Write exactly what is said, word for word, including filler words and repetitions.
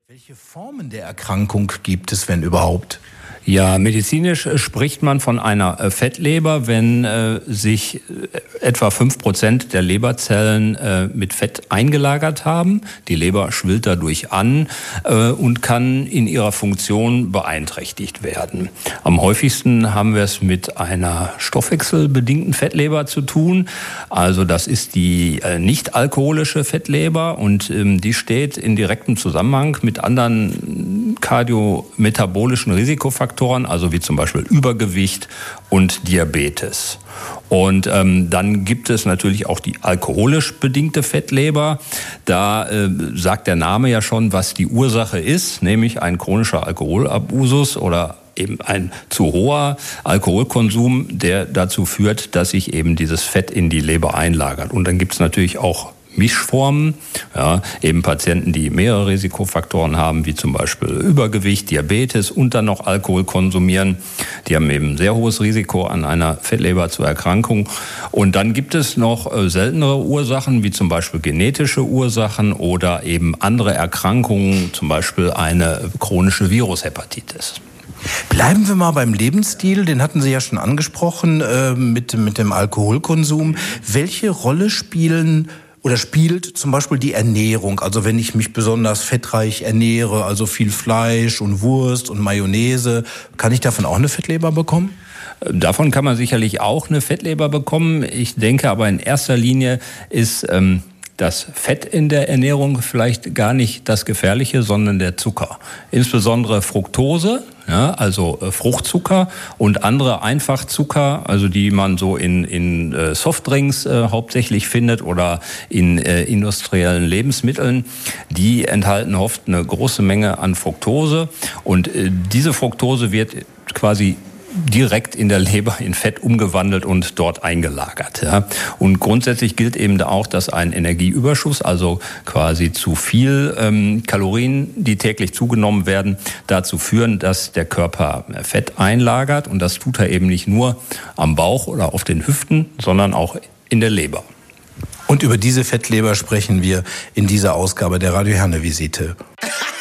Welche Formen der Erkrankung gibt es, wenn überhaupt? Ja, medizinisch spricht man von einer Fettleber, wenn äh, sich äh, etwa fünf Prozent der Leberzellen äh, mit Fett eingelagert haben. Die Leber schwillt dadurch an äh, und kann in ihrer Funktion beeinträchtigt werden. Am häufigsten haben wir es mit einer stoffwechselbedingten Fettleber zu tun. Also das ist die äh, nicht alkoholische Fettleber und ähm, die steht in direktem Zusammenhang mit anderen kardiometabolischen Risikofaktoren, also wie zum Beispiel Übergewicht und Diabetes. Und ähm, dann gibt es natürlich auch die alkoholisch bedingte Fettleber. Da äh, sagt der Name ja schon, was die Ursache ist, nämlich ein chronischer Alkoholabusus oder eben ein zu hoher Alkoholkonsum, der dazu führt, dass sich eben dieses Fett in die Leber einlagert. Und dann gibt es natürlich auch Mischformen, ja, eben Patienten, die mehrere Risikofaktoren haben, wie zum Beispiel Übergewicht, Diabetes und dann noch Alkohol konsumieren. Die haben eben sehr hohes Risiko an einer Fettleber zur Erkrankung. Und dann gibt es noch äh, seltenere Ursachen, wie zum Beispiel genetische Ursachen oder eben andere Erkrankungen, zum Beispiel eine chronische Virushepatitis. Bleiben wir mal beim Lebensstil, den hatten Sie ja schon angesprochen, äh, mit, mit dem Alkoholkonsum. Welche Rolle spielen oder spielt zum Beispiel die Ernährung? Also wenn ich mich besonders fettreich ernähre, also viel Fleisch und Wurst und Mayonnaise, kann ich davon auch eine Fettleber bekommen? Davon kann man sicherlich auch eine Fettleber bekommen. Ich denke aber in erster Linie ist ähm, das Fett in der Ernährung vielleicht gar nicht das Gefährliche, sondern der Zucker. Insbesondere Fructose, ja, also äh, Fruchtzucker und andere Einfachzucker, also die man so in, in äh, Softdrinks äh, hauptsächlich findet oder in äh, industriellen Lebensmitteln. Die enthalten oft eine große Menge an Fructose und äh, diese Fructose wird quasi direkt in der Leber in Fett umgewandelt und dort eingelagert. Ja. Und grundsätzlich gilt eben auch, dass ein Energieüberschuss, also quasi zu viel ähm, Kalorien, die täglich zugenommen werden, dazu führen, dass der Körper Fett einlagert. Und das tut er eben nicht nur am Bauch oder auf den Hüften, sondern auch in der Leber. Und über diese Fettleber sprechen wir in dieser Ausgabe der Radio Herne Visite.